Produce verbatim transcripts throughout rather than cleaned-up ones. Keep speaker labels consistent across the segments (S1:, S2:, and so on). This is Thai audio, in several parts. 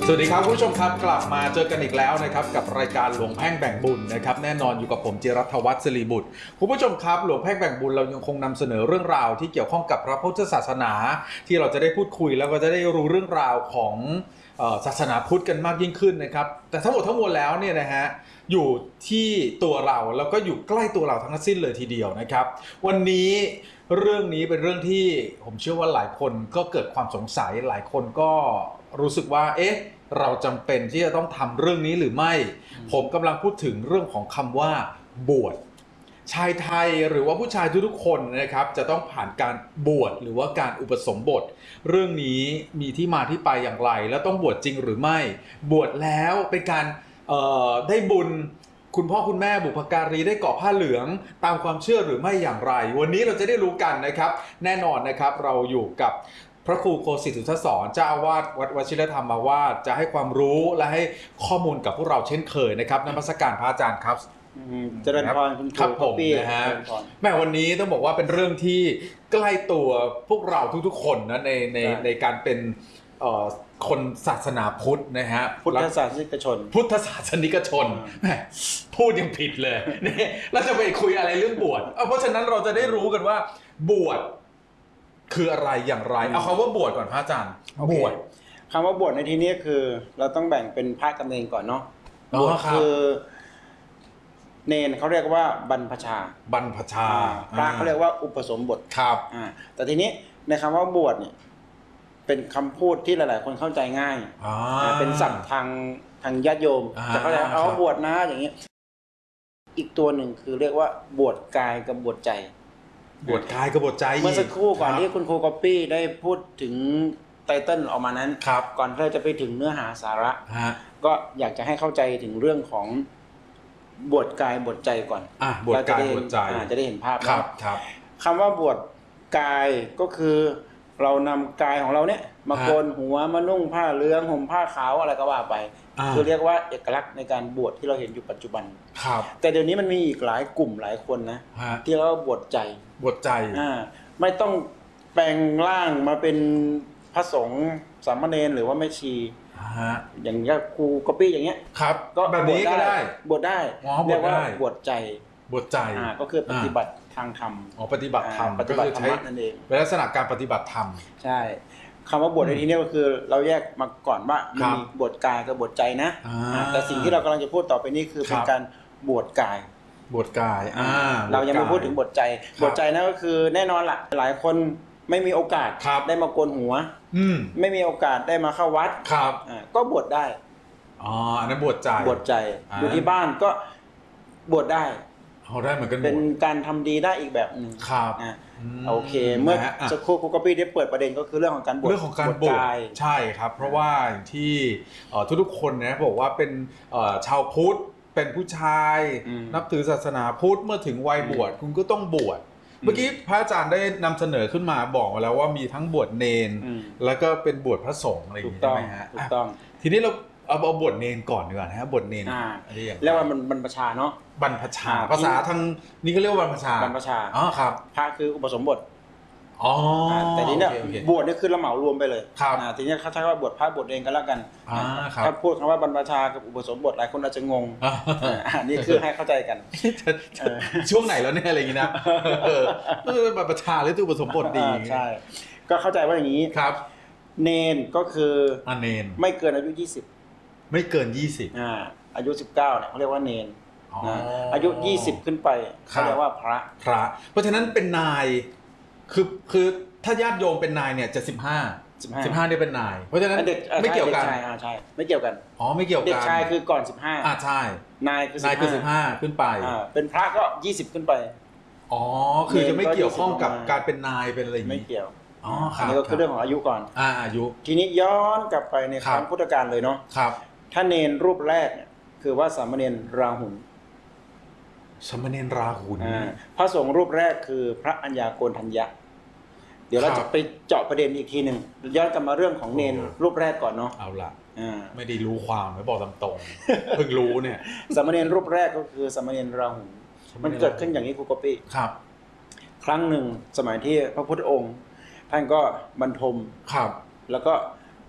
S1: สวัสดีครับคุณผู้ชมครับกลับมาเจอกันอีกแล้วนะครับกับรายการหลวงแพ่งแบ่งบุญนะครับแน่นอนอยู่กับผมจิรัตวัฒน์ศิริบุตรคุณผู้ชมครับหลวงแพ่งแบ่งบุญเรายังคงนำเสนอเรื่องราวที่เกี่ยวข้องกับพระพุทธศาสนาที่เราจะได้พูดคุยแล้วก็จะได้รู้เรื่องราวของศาสนาพุทธกันมากยิ่งขึ้นนะครับแต่ทั้งหมดทั้งมวลแล้วเนี่ยนะฮะอยู่ที่ตัวเราแล้วก็อยู่ใกล้ตัวเราทั้งสิ้นเลยทีเดียวนะครับวันนี้เรื่องนี้เป็นเรื่องที่ผมเชื่อว่าหลายคนก็เกิดความสงสัยหลายคนก็รู้สึกว่าเอ๊ะเราจำเป็นที่จะต้องทำเรื่องนี้หรือไม่ผมกำลังพูดถึงเรื่องของคำว่าบวชชายไทยหรือว่าผู้ชายทุกๆคนนะครับจะต้องผ่านการบวชหรือว่าการอุปสมบทเรื่องนี้มีที่มาที่ไปอย่างไรแล้วต้องบวชจริงหรือไม่บวชแล้วเป็นการเอ่อได้บุญคุณพ่อคุณแม่บุพการีได้เกาะผ้าเหลืองตามความเชื่อหรือไม่อย่างไรวันนี้เราจะได้รู้กันนะครับแน่นอนนะครับเราอยู่กับพระครูโคสิทธิ์สุทธสอนเจ้าอาวาสวัดวชิรธรรมาวาสจะให้ความรู้และให้ข้อมูลกับพวกเราเช่นเคยนะครับนมัสการพระอาจารย์ครับ
S2: เจริญพรคุณครู
S1: ครับผมนะฮะแม่วันนี้ต้องบอกว่าเป็นเรื่องที่ใกล้ตัวพวกเราทุกๆคนนะในในในการเป็นคนศาสนาพุทธนะฮะ
S2: พุทธศาสนิกชน
S1: พุทธศาสนิกชนแม่พูดยังผิดเลยนี่เราจะไปคุยอะไรเรื่องบวชเพราะฉะนั้นเราจะได้รู้กันว่าบวชคืออะไรอย่างไรเอาคำว่าบวชก่อนพระอาจารย์บวช
S2: คำว่าบวชในที่นี้คือเราต้องแบ่งเป็นพระกับเนรก่อนเนาะ
S1: บวชคือ
S2: เนรเขาเรียกว่าบรรพชา
S1: บรรพชา
S2: พระเขาเรียกว่าอุปสมบท
S1: ครับ
S2: แต่ทีนี้ในคำว่าบวชเนี่ยเป็นคำพูดที่หลายๆคนเข้าใจง่ายเป็นศัพท์ทางทางญาติโยมจะเข้าใจเอาบวชนะอย่างนี้อีกตัวหนึ่งคือเรียกว่าบวชกายกับบวชใจ
S1: บวชกายกับบวชใจ
S2: เมื่อสักครู่ก่อนที่คุณครูก๊อปปี้ได้พูดถึงไตเติ้ลออกมานั้นก่อนที่เราจะไปถึงเนื้อหาสาระก็อยากจะให้เข้าใจถึงเรื่องของบวชกายบวชใจก่อน
S1: อ่ะบวชกายบวชใจ
S2: จะได้เห็นภาพ
S1: ครับครับ
S2: คำว่าบวชกายก็คือเรานำกายของเราเนี่ยมาโกนหัวมานุ่งผ้าเหลืองห่มผ้าขาวอะไรก็ว่าไปคือเรียกว่าเอกลักษณ์ในการบวชที่เราเห็นอยู่ปัจจุบัน
S1: ครับ
S2: แต่เดี๋ยวนี้มันมีอีกหลายกลุ่มหลายคนนะที่เราบวชใจ
S1: บวชใจ
S2: อ่าไม่ต้องแปลงร่างมาเป็นพระสงฆ์สามเณรหรือว่าแม่ชีอย่างนี้ครูก๊อปปี้อย่างเงี้ย
S1: ครับก็แบบนี้ก็ได้
S2: บวชได้เรียกว่าบวชใจ
S1: บวชใจ
S2: อ่าก็คือปฏิบัติทางธรรม
S1: อ๋อปฏิบัติธรรม
S2: ปฏิบัติธรรมนั่นเอง
S1: เป็นลักษณะการปฏิบัติธรรม
S2: ใช่คำว่าบวชในที่นี้ก็คือเราแยกมาก่อนว่ามีบวชกายกับบวชใจนะแต่สิ่งที่เรากำลังจะพูดต่อไปนี้คือเป็นการบวชกาย
S1: บวชกายอ่า
S2: เรายังไม่พูดถึงบวชใจบวชใจนั่นก็คือแน่นอนล่ะหลายคนไม่มีโอกาสได้มาโกนหัวไม่มีโอกาสได้มาเข้าวัดก็บวชได้
S1: อ๋ออันนั้นบวชใจ
S2: บวชใจอยู่ที่บ้านก็บวชได้
S1: เขาได้เหมือนกัน
S2: เป็นการทำดีได้อีกแบบนึง
S1: ครับ
S2: นะโอเคเมื่อสักครู่ครูก๊อปปี้ได้เปิดประเด็นก็คือเรื่องของการบวช
S1: เรื่องของการบวชใช่ครับเพราะว่าที่ทุกๆคนนะบอกว่าเป็นชาวพุทธเป็นผู้ชายนับถือศาสนาพุทธเมื่อถึงวัยบวชคุณก็ต้องบวชเมื่อกี้พระอาจารย์ได้นำเสนอขึ้นมาบอกมาแล้วว่ามีทั้งบวชเนรแล้วก็เป็นบวชพระสงฆ์อะไรอย่างนี้ใช่ไหมฮะ
S2: ถูกต้อง
S1: ทีนี้เราเอาเอาบทเนนก่อนดีกว่านะฮะบทเนน
S2: เรียกว่ามันบรรพชาเนาะ
S1: บรรพชาภาษาทางนี้ก็เรียกว่าบรรพชา
S2: บรรพชา
S1: อ๋อครับ
S2: พระคืออุปสมบท
S1: อ๋อ
S2: แต่ทีนี้บวชนี่คือเราเหมารวมไปเลย
S1: ครับ
S2: ทีนี้เขาใช้ว่าบวชพระบวชเองกันแล้วกันถ้าพูดคำว่าบรรพชากับอุปสมบทหลายคนอาจจะงงอันนี้คือให้เข้าใจกัน
S1: ช่วงไหนแล้วเนี่ยอะไรอย่างนี้นะเออบรรพชาหรืออุปสมบทดี
S2: ใช่ก็เข้าใจว่าอย่างนี้
S1: ครับ
S2: เนนก็คือ
S1: เนน
S2: ไม่เกินอายุยี่สิบ
S1: ไม่เกินยี่สิบ
S2: อ่าอายุสิบเก้าเนี่ยเขาเรียกว่าเนนอายุยี่สิบขึ้นไปเขาเรียกว่าพระ
S1: พระเพราะฉะนั้นเป็นนายคือคือถ้าญาติโยมเป็นนายเนี่ยจะสิบห้า สิบห้าเนี่ยเป็นนายเพราะฉะนั้นไม่เกี่ยวกัน
S2: ใช่ใช่ไม่เกี่ยวกัน
S1: อ๋อไม่เกี่ยวกัน
S2: เด็กชายคือก่อนสิบห้า
S1: อ่าใช่
S2: นายคือ
S1: นายคือสิบห้าขึ้นไป
S2: อ่าเป็นพระก็ยี่สิบขึ้นไป
S1: อ๋อคือจะไม่เกี่ยวข้องกับการเป็นนายเป็นอะไรอย่างนี้
S2: ไม่เกี่ยว
S1: อ๋อค
S2: รับอันนี้ก็คือเรื่องของอายุก่อน
S1: อ่าอายุ
S2: ทีนี้ย้อนกลับไปในครั้งพุทธกาลเลยเนาะ
S1: ครับ
S2: ถ้าเนรรูปแรกเนี่ยคือว่าสามเณรราหุล
S1: สามเณรราหุล
S2: พระสงฆ์รูปแรกคือพระอัญญาโกณทัญญะเดี๋ยวเราจะไปเจาะประเด็นอีกทีหนึ่งย้อนกลับมาเรื่องของเนรรูปแรกก่อนเนาะ
S1: เอาละไม่ได้รู้ความไม่บอกตามตรงเพิ่งรู้เนี่ย
S2: สามเณรรูปแรกก็คือสามเณรราหุลมันเกิดขึ้นอย่างนี้ครูก๊อปปี้
S1: ครับ
S2: ครั้งหนึ่งสมัยที่พระพุทธองค์ท่านก็บรรทม
S1: ครับ
S2: แล้วก็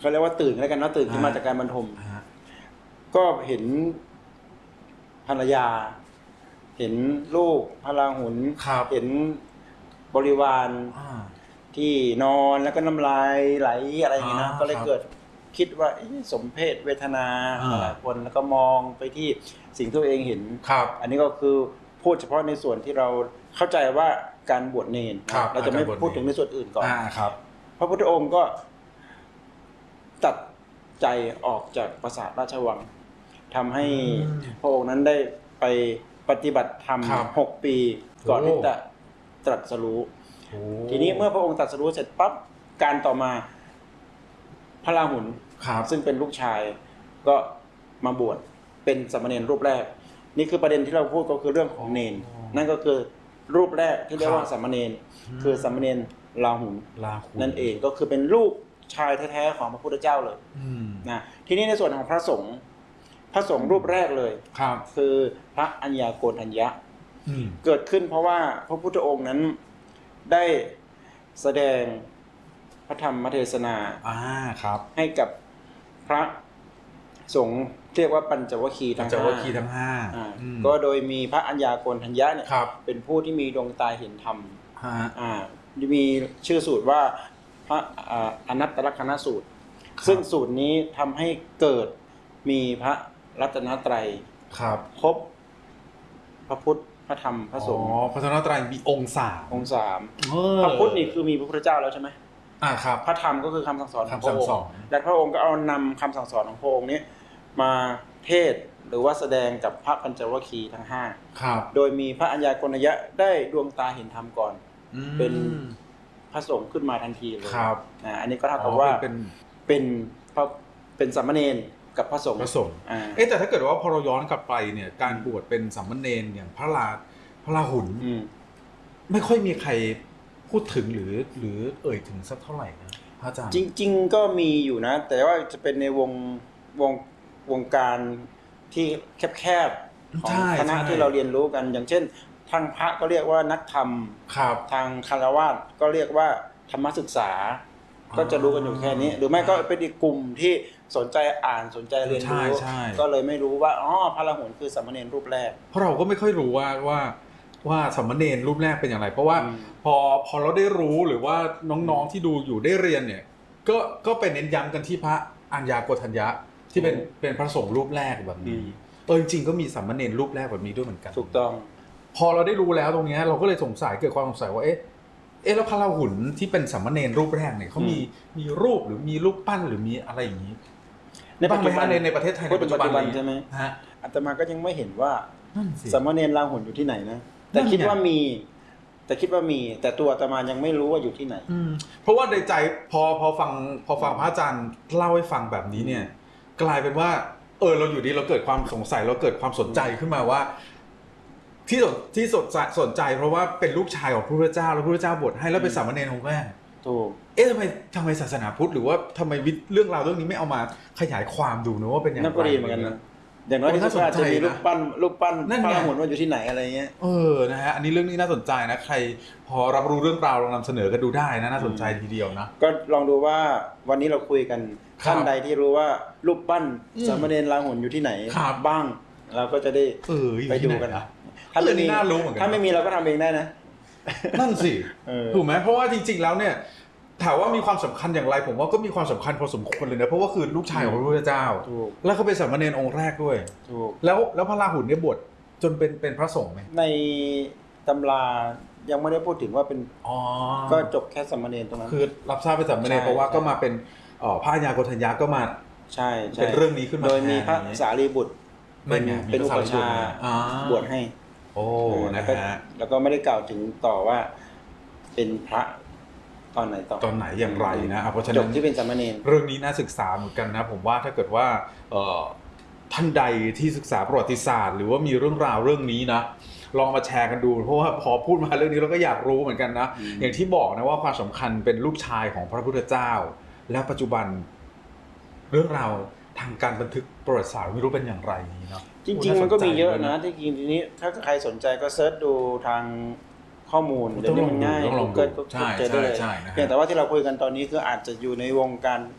S2: เขาเรียกว่าตื่นแล้วกันนะตื่นขึ้นมาจากการบรรทมก็เห็นภรรยาเห็นลูกพระราหุลเห็นบริวารที่นอนแล้วก็น้ำลายไหลอะไรอย่างนี้นะก็เลยเกิดคิดว่าสมเพศเวทนาหลายคนแล้วก็มองไปที่สิ่งที่ตัวเองเห็นอันนี้ก็คือพูดเฉพาะในส่วนที่เราเข้าใจว่าการบวชเนรเราจะไม่พูดถึงในส่วนอื่นก่อนพระพุทธองค์ก็ตัดใจออกจากปราสาทราชวังทำให้พระองค์นั้นได้ไปปฏิบัติธรรมหกปีก่อนที่จะตรัสรู้ทีนี้เมื่อพระองค์ตรัสรู้เสร็จปั๊บการต่อมาพระราหุลซึ่งเป็นลูกชายก็มาบวชเป็นสามเณรรูปแรกนี่คือประเด็นที่เราพูดก็คือเรื่องของเนรนั่นก็คือรูปแรกที่เรียกว่าสามเณรคือสามเณรราหุลนั่นเองก็คือเป็นลูกชายแท้ๆของพระพุทธเจ้าเลยนะทีนี้ในส่วนของพระสงฆ์พระสงฆ์รูปแรกเลยคือพระอัญญาโกณทัญญะเกิดขึ้นเพราะว่าพระพุทธองค์นั้นได้แสดงพระธรรมเทศนาให้กับพระสงฆ์เรียกว่าปัญจวัคคีย์ทั้งห้าปัญจวัคคีย์ทั้งห้าก็โดยมีพระอัญญาโกณทัญญะเนี่ยเป็นผู้ที่มีดวงตาเห็นธรรมมีชื่อสูตรว่าพระอนัตตลักขณสูตรซึ่งสูตรนี้ทำให้เกิดมีพระรัตนตรัยครบพระพุทธพระธรรมพระสงฆ์
S1: อ๋อพระรัตนตรัยมีองค์สาม
S2: องค์สามพระพุทธนี่คือมีพระพุทธเจ้าแล้วใช่ไหม
S1: อ่าครับ
S2: พระธรรมก็คือคำสั่งสอนของพระองค์และพระองค์ก็เอานำคำสั่งสอนของพระองค์นี้มาเทศหรือว่าแสดงกับพระปัญจวัคคีย์ทั้งห้าโดยมีพระอัญญาโกณทัญญะได้ดวงตาเห็นธรรมก่อนเป็นพระสงฆ์ขึ้นมาทันทีเลยอ่าอันนี้ก็เท่ากับว่าเป็นเป็นพระเป็นสามเณรกับพระสงฆ์
S1: พระสงฆ์เอ๊ะแต่ถ้าเกิดว่าพอเราย้อนกลับไปเนี่ยการบวชเป็นสามเณรอย่างพระราพระราหุลไม่ค่อยมีใครพูดถึงหรือหรือเอ่ยถึงสักเท่าไหร่นะพระอาจารย์
S2: จริงๆก็มีอยู่นะแต่ว่าจะเป็นในวงวงวงการที่แคบๆของคณะที่เราเรียนรู้กันอย่างเช่นทางพระก็เรียกว่านักธรรมทางคฤหัสถ์ก็เรียกว่าธรรมศึกษาก็จะรู้กันอยู่แค่นี้หรือไม่ก็เป็นอีกกลุ่มที่สนใจอ่านสนใจเรียนรู้ก็เลยไม่รู้ว่าอ๋อพระราหุลคือสามเณรรูปแรก
S1: เพราะเราก็ไม่ค่อยรู้ว่าว่าว่าสามเณรรูปแรกเป็นอย่างไรเพราะว่าพอพอเราได้รู้หรือว่าน้องๆที่ดูอยู่ได้เรียนเนี่ยก็ก็ไปเน้นย้ำกันที่พระอัญญาโกณทัญญะที่เป็นเป็นพระสงฆ์รูปแรกแบบนี้เออจริงๆก็มีสามเณรรูปแรกแบบนี้ด้วยเหมือนกัน
S2: ถูกต้อง
S1: พอเราได้รู้แล้วตรงนี้เราก็เลยสงสัยเกิดความสงสัยว่าเอ๊ะเอ๊ะแล้วพระราหุลที่เป็นสามเณรรูปแรกเนี่ยเขามีมีรูปหรือมีรูปปั้นหรือมีอะไรอย่างนี้
S2: ในปัจจุบัน
S1: ในในประเทศไทยในปัจจุบัน
S2: ใช่ไหมฮะอาตมาก็ยังไม่เห็นว่าสามเณรราหุลอยู่ที่ไหนนะแต่คิดว่ามีแต่คิดว่ามีแต่ตัวอาตมายังไม่รู้ว่าอยู่ที่ไหน
S1: เพราะว่าในใจพอพอฟังพอฟังพระอาจารย์เล่าให้ฟังแบบนี้เนี่ยกลายเป็นว่าเออเราอยู่ดีเราเกิดความสงสัยเราเกิดความสนใจขึ้นมาว่าที่ที่สนใจสนใจเพราะว่าเป็นลูกชายของพระพุทธเจ้าแล้วพระพุทธเจ้าบวชให้แล้วเป็นสามเณรองค์แรก
S2: ถูก
S1: เอ๊ะทำไมทำไมศาสนาพุทธหรือว่าทำไมเรื่องราวเรื่องนี้ไม่เอามาขยายความดูนะว่าเป็นอย่างไร
S2: น่าก็ดีเหมือนกันนะอย่างน้อยที่สุดอาจจะมีรูปปั้นรูปปั้นพระราหุลว่าอยู่ที่ไหนอะไรเงี้ย
S1: เออนะฮะอันนี้เรื่องนี้น่าสนใจนะใครพอรับรู้เรื่องราวลองนำเสนอกันดูได้นะน่าสนใจทีเดียวนะ
S2: ก็ลองดูว่าวันนี้เราคุยกันท่านใดที่รู้ว่ารูปปั้นสามเณรราหุลอยู่ที่ไหนบ้างเราก็จะได้ไปดูกันนะ
S1: ถ้าเรื่องนี้น่ารู้เหมือนกัน
S2: ถ้าไม่มีเราก็ทำเองได้นะ
S1: นั่นสิถูกไหมเพราะว่าจริงๆแล้วเนี่ยถามว่ามีความสำคัญอย่างไรผมว่าก็มีความสำคัญพอสมควรเลยนะเพราะว่าคือลูกชายของพระพุทธเจ้าแล้วเขาเป็นสามเณรองค์แรกด้วยแล้วแล้วพระราหุลเนี่ยบวชจนเป็นเป็นพระสงฆ์ไหม
S2: ในตำรายังไม่ได้พูดถึงว่าเป็นอ๋อก็จบแค่สามเณรตรงนั้น
S1: คือรับทราบเป็นสามเณรเพราะว่าก็มาเป็นพระอัญญาโกณทัญญะก็มา
S2: ใช่
S1: เป็นเรื่องนี้ขึ้นมา
S2: โดยมีพระสารีบุตรเป็นเป็นอุปชาบวชให้
S1: โอ้นะฮะ
S2: แล้วก็ไม่ได้กล่าวถึงต่อว่าเป็นพระตอนไหนต่อ
S1: ตอนไหนอย่างไรนะเพราะฉะนั้น
S2: จบที่เป็นสามเณร
S1: เรื่องนี้น่าศึกษาเหมือนกันนะผมว่าถ้าเกิดว่าท่านใดที่ศึกษาประวัติศาสตร์หรือว่ามีเรื่องราวเรื่องนี้นะลองมาแชร์กันดูเพราะว่าพอพูดมาเรื่องนี้เราก็อยากรู้เหมือนกันนะอย่างที่บอกนะว่าความสำคัญเป็นลูกชายของพระพุทธเจ้าและปัจจุบันเรื่องราวทางการบันทึกประวัติศาสตร์ไม่รู้เป็นอย่างไรนี้เนาะ
S2: จริงๆมันก็มีเยอะนะที่จริงทีนี้ถ้าใครสนใจก็เซิร์ชดูทางข้อมูลเดี๋ยวนี้มันง่าย Google ก็เจอได้เลยเพียงแต่ว่าที่เราคุยกันตอนนี้คืออาจจะอยู่ในวงการ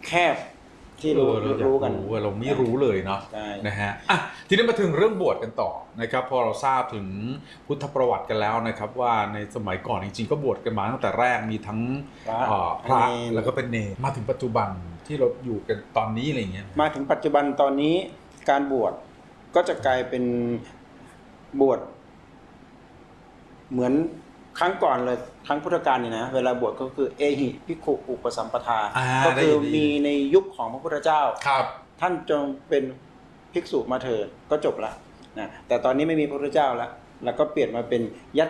S2: แคบที่รู้
S1: เรา
S2: รู้กัน
S1: เราไม่รู้เลยเนาะ
S2: ใช่
S1: นะฮะอ่ะทีนี้มาถึงเรื่องบวชกันต่อนะครับพอเราทราบถึงพุทธประวัติกันแล้วนะครับว่าในสมัยก่อนจริงๆก็บวชกันมาตั้งแต่แรกมีทั้ง
S2: พระ
S1: เอ่อพระ
S2: เนร
S1: แล้วก็เป็นเนรมาถึงปัจจุบันที่เราอยู่กันตอนนี้อะไรอย่างเงี้ย
S2: มาถึงปัจจุบันตอนนี้การบวชก็จะกลายเป็นบวชเหมือนครั้งก่อนเลยครั้งพุทธกาลนี่นะเวลาบวชก็คือเอหิภิกขุอุปสัมปทา
S1: อ่า
S2: ก็คือ
S1: ได้ดี
S2: มีในยุคของพระพุทธเจ้า
S1: ครับ
S2: ท่านจงเป็นภิกษุมาเถิดก็จบละนะแต่ตอนนี้ไม่มีพระพุทธเจ้าแล้วแล้วก็เปลี่ยนมาเป็นยัต